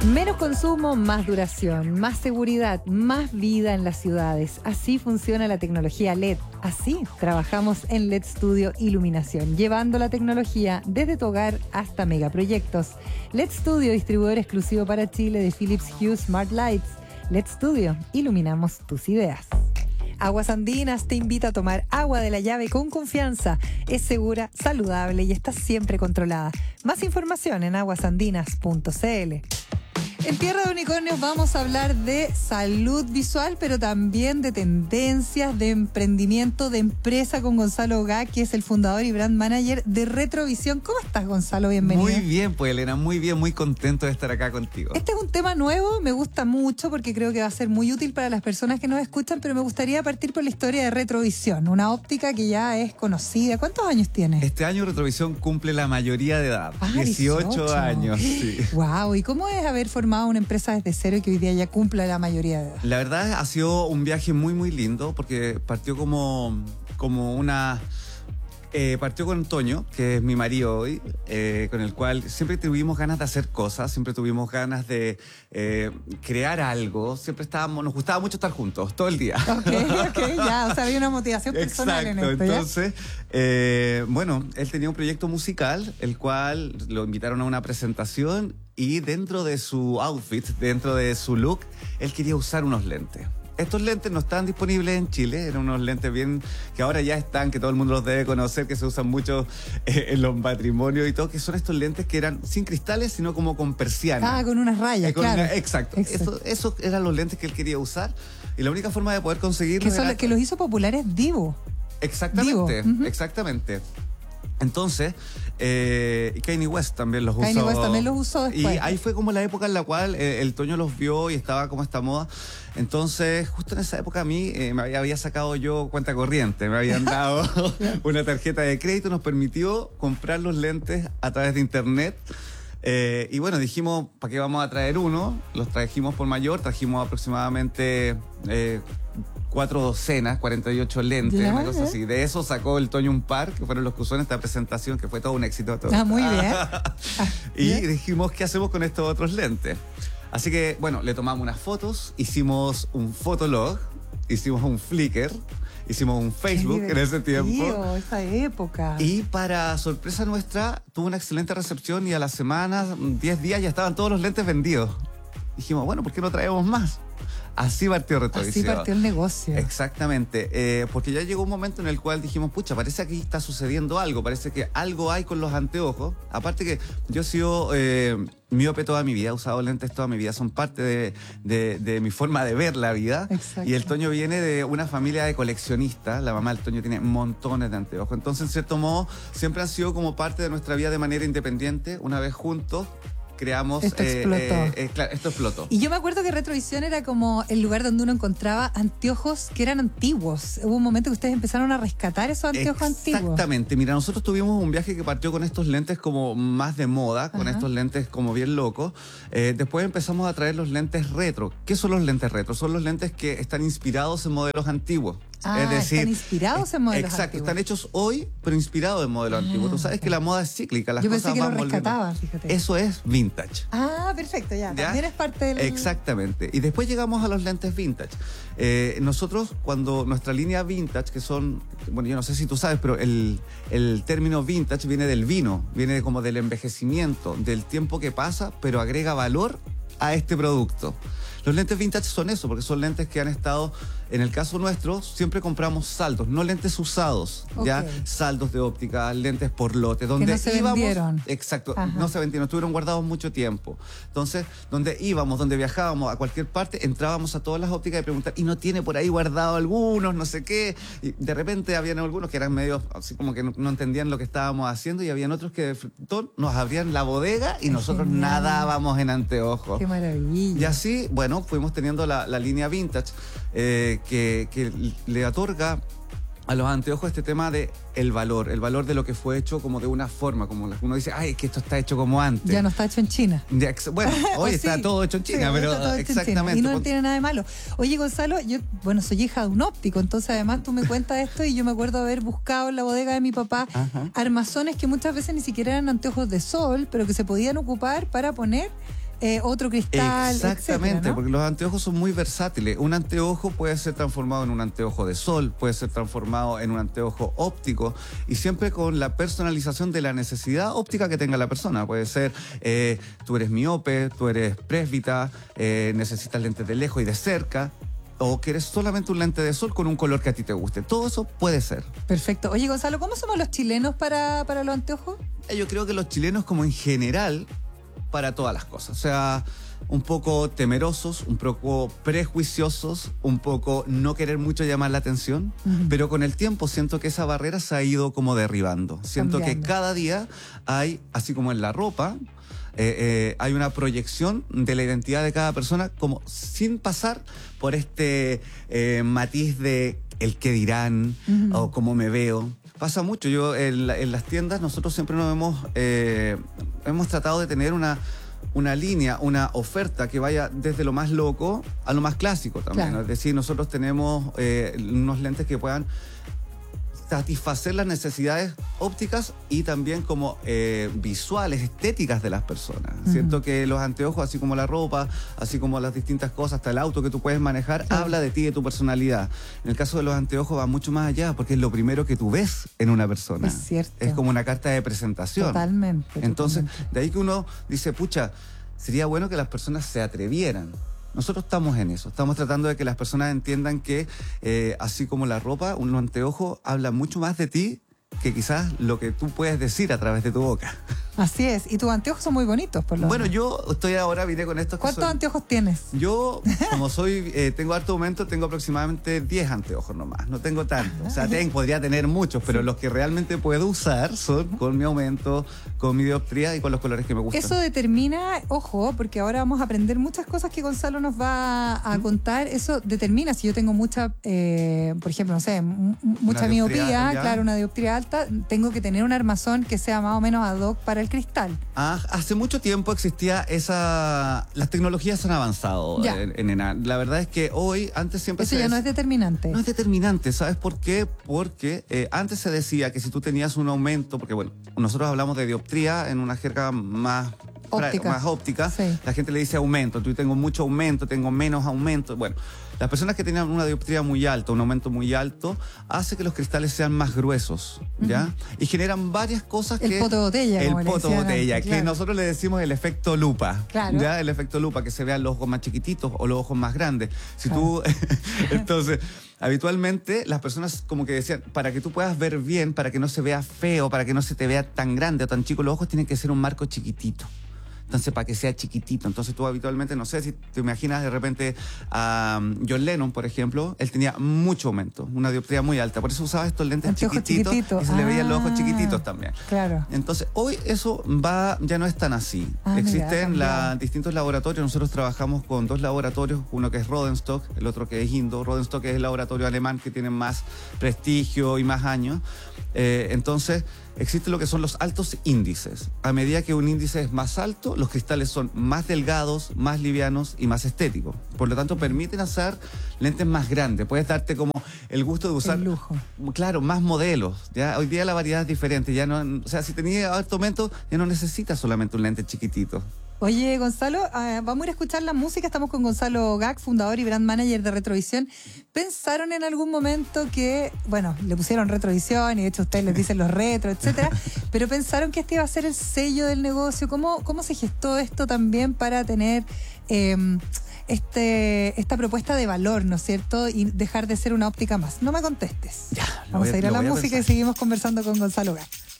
Menos consumo, más duración, más seguridad, más vida en las ciudades. Así funciona la tecnología LED. Así trabajamos en LED Studio Iluminación, llevando la tecnología desde tu hogar hasta megaproyectos. LED Studio, distribuidor exclusivo para Chile de Philips Hue Smart Lights. LED Studio, iluminamos tus ideas. Aguas Andinas te invita a tomar agua de la llave con confianza. Es segura, saludable y está siempre controlada. Más información en aguasandinas.cl. En Tierra de Unicornios vamos a hablar de salud visual, pero también de tendencias, de emprendimiento, de empresa con Gonzalo Gá, que es el fundador y brand manager de Retrovisión. ¿Cómo estás, Gonzalo? Bienvenido. Muy bien, pues Elena, muy bien, muy contento de estar acá contigo. Este es un tema nuevo, me gusta mucho porque creo que va a ser muy útil para las personas que nos escuchan, pero me gustaría partir por la historia de Retrovisión, una óptica que ya es conocida. ¿Cuántos años tiene? Este año Retrovisión cumple la mayoría de edad, 18 años. Sí. Wow, ¿y cómo es haber formado una empresa desde cero y que hoy día ya cumpla la mayoría de edad? La verdad ha sido un viaje muy muy lindo porque partió partió con Toño, que es mi marido hoy, con el cual siempre tuvimos ganas de hacer cosas, siempre tuvimos ganas de crear algo, siempre nos gustaba mucho estar juntos, todo el día. Ok, ya, o sea, había una motivación personal. Exacto, en esto, entonces, bueno, él tenía un proyecto musical, el cual lo invitaron a una presentación y dentro de su outfit, dentro de su look, él quería usar unos lentes. Estos lentes no estaban disponibles en Chile, eran unos lentes bien que ahora ya están, que todo el mundo los debe conocer, que se usan mucho en los matrimonios y todo, que son estos lentes que eran sin cristales, sino como con persiana. Ah, con unas rayas, claro. Exacto. Esos eran los lentes que él quería usar y la única forma de poder conseguirlos era... Que los hizo populares Divo. Exactamente, Divo. exactamente. Entonces, y Kanye West también los usó. Kanye West también los usó después. Y ahí fue como la época en la cual el Toño los vio y estaba como esta moda. Entonces, justo en esa época a mí me había sacado yo cuenta corriente. Me habían dado una tarjeta de crédito, nos permitió comprar los lentes a través de internet. Y bueno, dijimos, ¿para qué vamos a traer uno? Los trajimos por mayor, trajimos aproximadamente 4 docenas, 48 lentes, una cosa así. De eso sacó el Toño un par, que fueron los que usó en esta presentación, que fue todo un éxito. Muy bien. Y dijimos, ¿qué hacemos con estos otros lentes? Así que, bueno, le tomamos unas fotos, hicimos un fotolog, hicimos un Flickr, hicimos un Facebook en ese tiempo. Esa época. Y para sorpresa nuestra, tuvo una excelente recepción y a la semana, 10 días, ya estaban todos los lentes vendidos. Dijimos, bueno, ¿por qué no traemos más? Así partió Retrovisión. Así partió el negocio. Exactamente, porque ya llegó un momento en el cual dijimos, pucha, parece que aquí está sucediendo algo, parece que algo hay con los anteojos. Aparte que yo he sido miope toda mi vida, he usado lentes toda mi vida, son parte de mi forma de ver la vida. Exacto. Y el Toño viene de una familia de coleccionistas, la mamá del Toño tiene montones de anteojos. Entonces, en cierto modo, siempre han sido como parte de nuestra vida de manera independiente, una vez juntos. Creamos... Esto explotó. Claro, esto explotó. Y yo me acuerdo que Retrovisión era como el lugar donde uno encontraba anteojos que eran antiguos. Hubo un momento que ustedes empezaron a rescatar esos anteojos antiguos. Exactamente. Mira, nosotros tuvimos un viaje que partió con estos lentes como más de moda, con estos lentes como bien locos. Después empezamos a traer los lentes retro. ¿Qué son los lentes retro? Son los lentes que están inspirados en modelos antiguos. Es decir, están inspirados en modelos exacto, antiguos. Están hechos hoy, pero inspirados en modelos antiguos. Tú sabes que la moda es cíclica, las yo cosas pensé que van lo rescataban, fíjate. Eso es vintage. Ah, perfecto, ya. También es parte del... Exactamente. Y después llegamos a los lentes vintage. Nosotros, cuando nuestra línea vintage, que son, bueno, yo no sé si tú sabes, pero el término vintage viene del vino, viene como del envejecimiento, del tiempo que pasa, pero agrega valor a este producto. Los lentes vintage son eso, porque son lentes que han estado, en el caso nuestro, siempre compramos saldos, no lentes usados, ya saldos de óptica, lentes por lote, donde que no se vendieron. Exacto, no se vendieron, estuvieron guardados mucho tiempo. Entonces, donde íbamos, donde viajábamos, a cualquier parte, entrábamos a todas las ópticas y preguntar, ¿y no tiene por ahí guardado algunos, no sé qué? Y de repente habían algunos que eran medio, así como que no entendían lo que estábamos haciendo, y habían otros que de frentón nos abrían la bodega y nosotros nadábamos en anteojos. ¡Qué maravilla! Y así, bueno, fuimos teniendo la línea vintage que le otorga a los anteojos este tema de el valor de lo que fue hecho como de una forma, como uno dice, ay, que esto está hecho como antes. Ya no está hecho en China. Bueno, hoy está todo hecho en China, pero exactamente. Y no tiene nada de malo. Oye, Gonzalo, yo, soy hija de un óptico, entonces además tú me cuentas esto y yo me acuerdo haber buscado en la bodega de mi papá armazones que muchas veces ni siquiera eran anteojos de sol, pero que se podían ocupar para poner otro cristal, exactamente, etcétera, ¿no? porque los anteojos son muy versátiles. Un anteojo puede ser transformado en un anteojo de sol, puede ser transformado en un anteojo óptico, y siempre con la personalización de la necesidad óptica que tenga la persona. Puede ser, tú eres miope, tú eres presbita, necesitas lentes de lejos y de cerca, o quieres solamente un lente de sol con un color que a ti te guste. Todo eso puede ser. Perfecto. Oye, Gonzalo, ¿cómo somos los chilenos para los anteojos? Yo creo que los chilenos, como en general, para todas las cosas. O sea, un poco temerosos, un poco prejuiciosos, un poco no querer mucho llamar la atención, pero con el tiempo siento que esa barrera se ha ido como derribando. Siento Cambiando. que cada día hay, así como en la ropa, hay una proyección de la identidad de cada persona, como sin pasar por este matiz de el qué dirán o cómo me veo. Pasa mucho. Yo en las tiendas nosotros siempre nos hemos tratado de tener una línea, una oferta que vaya desde lo más loco a lo más clásico también. Claro. Es decir, nosotros tenemos unos lentes que puedan satisfacer las necesidades ópticas y también como visuales, estéticas de las personas. Siento que los anteojos, así como la ropa, así como las distintas cosas, hasta el auto que tú puedes manejar, habla de ti, de tu personalidad. En el caso de los anteojos va mucho más allá, porque es lo primero que tú ves en una persona. Es cierto. Es como una carta de presentación. Totalmente. Entonces, totalmente. de ahí que uno dice, pucha, sería bueno que las personas se atrevieran. Nosotros estamos en eso, estamos tratando de que las personas entiendan que, así como la ropa, un anteojo habla mucho más de ti que quizás lo que tú puedes decir a través de tu boca. Así es. Y tus anteojos son muy bonitos, por lo Bueno, menos. yo estoy ahora, vine con estos que ¿Cuántos son- anteojos tienes? Yo, como tengo harto aumento, tengo aproximadamente 10 anteojos nomás, no tengo tanto. O sea, podría tener muchos, pero los que realmente puedo usar son con mi aumento, con mi dioptría y con los colores que me gustan. Eso determina, ojo, porque ahora vamos a aprender muchas cosas que Gonzalo nos va a contar. Eso determina si yo tengo mucha, por ejemplo, no sé, mucha Una dioptría, miopía, ya. claro, una dioptría alta, tengo que tener un armazón que sea más o menos ad hoc para el cristal. Hace mucho tiempo existía las tecnologías han avanzado Ya. en ENA. La verdad es que hoy, antes siempre Eso ya no es determinante. No es determinante, ¿sabes por qué? Porque antes se decía que si tú tenías un aumento, porque bueno, nosotros hablamos de dioptría en una jerga más óptica, Sí. la gente le dice aumento, yo tengo mucho aumento, tengo menos aumento. Bueno, las personas que tenían una dioptría muy alta, un aumento muy alto, hace que los cristales sean más gruesos, ¿ya? Y generan varias cosas El que... poto botella, El como le poto decían botella, antes, que claro. nosotros le decimos el efecto lupa. Claro. ¿Ya? El efecto lupa, que se vean los ojos más chiquititos o los ojos más grandes. Si Claro. tú... Entonces, habitualmente las personas como que decían, para que tú puedas ver bien, para que no se vea feo, para que no se te vea tan grande o tan chico los ojos, tienen que ser un marco chiquitito. Entonces, para que sea chiquitito. Entonces, tú habitualmente, no sé si te imaginas de repente a John Lennon, por ejemplo, él tenía mucho aumento, una dioptría muy alta. Por eso usaba estos lentes Anteojos chiquititos chiquititos. y se le veían los ojos Ah. chiquititos también. Claro. Entonces, hoy eso ya no es tan así. Ah, mira, Existen cambiado. distintos laboratorios. Nosotros trabajamos con 2 laboratorios, uno que es Rodenstock, el otro que es Indo. Rodenstock es el laboratorio alemán que tiene más prestigio y más años. Entonces, existe lo que son los altos índices. A medida que un índice es más alto, los cristales son más delgados, más livianos y más estéticos. Por lo tanto, permiten hacer lentes más grandes. Puedes darte como el gusto de usar, El lujo. claro, más modelos. ¿Ya? Hoy día la variedad es diferente. Ya no, o sea, si tenías alto aumento, ya no necesitas solamente un lente chiquitito. Oye, Gonzalo, vamos a ir a escuchar la música. Estamos con Gonzalo Gac, fundador y brand manager de Retrovisión. ¿Pensaron en algún momento que, bueno, le pusieron Retrovisión y de hecho ustedes les dicen los retro, etcétera, pero pensaron que este iba a ser el sello del negocio? ¿Cómo se gestó esto también para tener esta propuesta de valor, ¿no es cierto? Y dejar de ser una óptica más. No me contestes. Ya, Vamos a ir a la música y seguimos conversando con Gonzalo Gac.